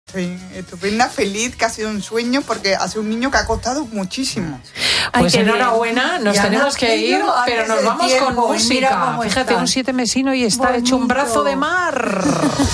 Estoy estupenda, feliz, que ha sido un sueño, porque ha sido un niño que ha costado muchísimo. Pues enhorabuena, nos tenemos que ir, pero nos vamos con música. Fíjate, un 7 mesino y está hecho un brazo de mar.